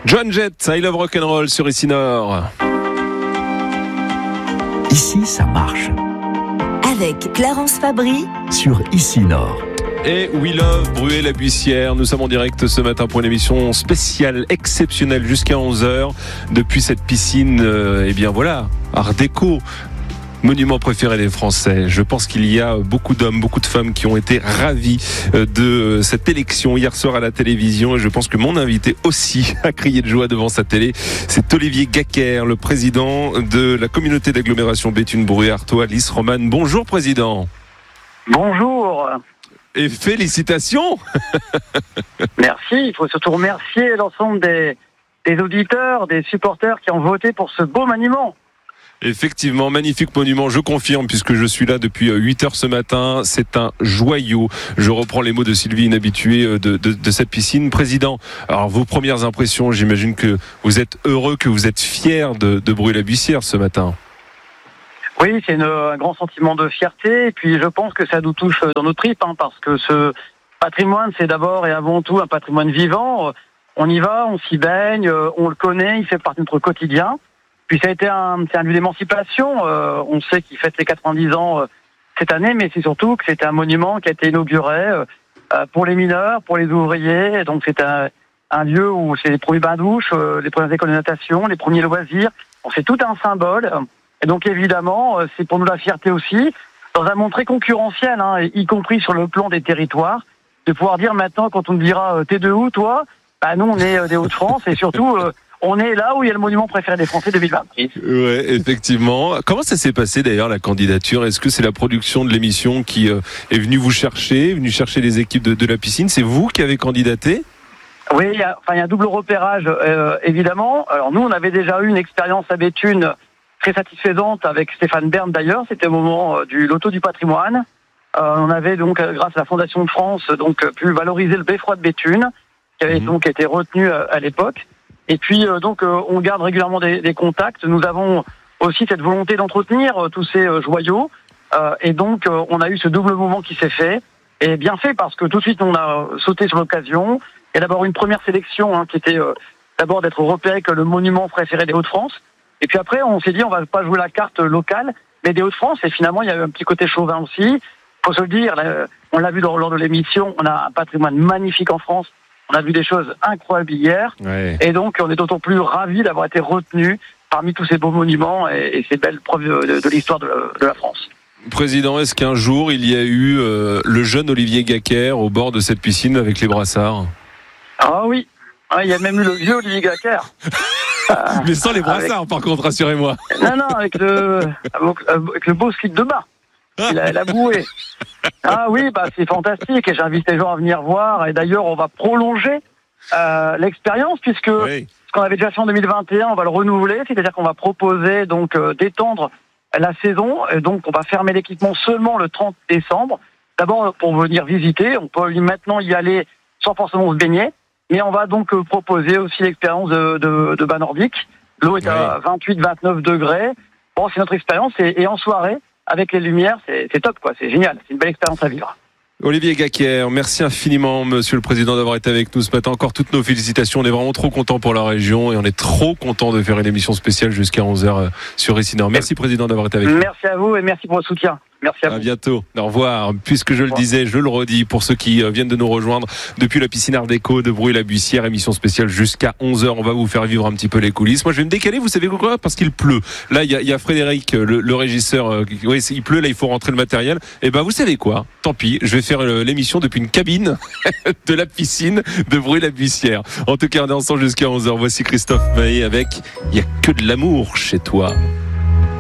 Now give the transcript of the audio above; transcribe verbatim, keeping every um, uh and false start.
Joan Jett, I Love Rock'n'Roll sur Ici Nord. Ici, ça marche. Avec Clarence Fabry Sur Ici Nord. Et We Love Bruay-la-Buissière. Nous sommes en direct ce matin pour une émission spéciale, exceptionnelle, jusqu'à onze heures. Depuis cette piscine, euh, eh bien voilà, Art déco. Monument préféré des Français. Je pense qu'il y a beaucoup d'hommes, beaucoup de femmes qui ont été ravis de cette élection hier soir à la télévision, et je pense que mon invité aussi a crié de joie devant sa télé. C'est Olivier Gacquer, le président de la communauté d'agglomération Béthune-Bruay-Artois-Lys Romane. Bonjour président. Bonjour. Et félicitations. Merci, il faut surtout remercier l'ensemble des, des auditeurs, des supporters qui ont voté pour ce beau monument. Effectivement, magnifique monument, je confirme, puisque je suis là depuis huit heures ce matin. C'est un joyau. Je reprends les mots de Sylvie, inhabituée de, de, de cette piscine. Président, alors vos premières impressions, j'imagine que vous êtes heureux, que vous êtes fier de, de Bruay-la-Buissière ce matin. Oui, c'est une, un grand sentiment de fierté, et puis je pense que ça nous touche dans nos tripes, hein, parce que ce patrimoine, c'est d'abord et avant tout un patrimoine vivant. On y va, on s'y baigne, on le connaît, il fait partie de notre quotidien. Puis ça a été un, c'est un lieu d'émancipation. Euh, on sait qu'il fête les quatre-vingt-dix ans euh, cette année, mais c'est surtout que c'était un monument qui a été inauguré euh, pour les mineurs, pour les ouvriers. Et donc c'est un, un lieu où c'est les premiers bains-douches, euh, les premières écoles de natation, les premiers loisirs. Bon, c'est tout un symbole. Et donc évidemment, euh, c'est pour nous la fierté aussi, dans un monde très concurrentiel, hein, y compris sur le plan des territoires, de pouvoir dire maintenant, quand on me dira euh, « t'es de où toi ?» Bah nous on est euh, des Hauts-de-France, et surtout... Euh, on est là où il y a le monument préféré des Français deux mille vingt-six. Ouais, effectivement. Comment ça s'est passé d'ailleurs la candidature ? Est-ce que c'est la production de l'émission qui euh, est venue vous chercher, est venue chercher les équipes de, de la piscine ? C'est vous qui avez candidaté ? Oui, il y a, enfin, il y a un double repérage, euh, évidemment. Alors nous, on avait déjà eu une expérience à Béthune très satisfaisante avec Stéphane Bern d'ailleurs. C'était au moment euh, du loto du patrimoine. Euh, on avait donc, grâce à la Fondation de France, donc pu valoriser le beffroi de Béthune, qui avait mmh. donc été retenu à, à l'époque. Et puis euh, donc euh, on garde régulièrement des, des contacts. Nous avons aussi cette volonté d'entretenir euh, tous ces euh, joyaux. Euh, et donc euh, on a eu ce double mouvement qui s'est fait. Et bien fait parce que tout de suite on a sauté sur l'occasion. Il y a d'abord une première sélection hein, qui était euh, d'abord d'être repéré que le monument préféré des Hauts-de-France. Et puis après on s'est dit on va pas jouer la carte locale, mais des Hauts-de-France. Et finalement il y a eu un petit côté chauvin aussi. Faut se le dire, là, on l'a vu lors, lors de l'émission, on a un patrimoine magnifique en France. On a vu des choses incroyables hier, ouais. Et donc on est d'autant plus ravis d'avoir été retenus parmi tous ces beaux monuments et, et ces belles preuves de, de l'histoire de, de la France. Président, est-ce qu'un jour il y a eu euh, le jeune Olivier Gacquer au bord de cette piscine avec les brassards ? Ah oui, ah, il y a même eu le vieux Olivier Gacquer. euh, Mais sans les brassards avec... par contre, rassurez-moi. Non, non, avec le, avec le beau slip de bain. Il a, il a boué. Ah oui, bah c'est fantastique et j'invite les gens à venir voir. Et d'ailleurs, on va prolonger euh, l'expérience puisque oui. ce qu'on avait déjà fait en deux mille vingt et un, on va le renouveler. C'est-à-dire qu'on va proposer donc euh, d'étendre la saison. Et donc, on va fermer l'équipement seulement le trente décembre. D'abord pour venir visiter. On peut maintenant y aller sans forcément se baigner. Mais on va donc euh, proposer aussi l'expérience de, de, de bain nordique. L'eau est oui. à vingt-huit à vingt-neuf degrés. Bon, c'est notre expérience et, et en soirée. Avec les lumières, c'est, c'est top, quoi. C'est génial. C'est une belle expérience à vivre. Olivier Gacquer, merci infiniment, Monsieur le Président, d'avoir été avec nous ce matin. Encore toutes nos félicitations. On est vraiment trop contents pour la région et on est trop contents de faire une émission spéciale jusqu'à onze heures sur Ici Nord. Merci, Président, d'avoir été avec nous. Merci à vous et merci pour votre soutien. Merci à vous. À bientôt. Au revoir. Puisque je le disais, je le redis pour ceux qui viennent de nous rejoindre depuis la piscine Art déco de Bruay-la-Buissière, émission spéciale jusqu'à onze heures. On va vous faire vivre un petit peu les coulisses. Moi, je vais me décaler, vous savez quoi ? Parce qu'il pleut. Là, il y a, y a Frédéric, le, le régisseur. Oui, il pleut, là, il faut rentrer le matériel. Et ben, vous savez quoi ? Tant pis, je vais faire l'émission depuis une cabine de la piscine de Bruay-la-Buissière. En tout cas, on est ensemble jusqu'à onze heures. Voici Christophe Maé avec « Il n'y a que de l'amour chez toi ».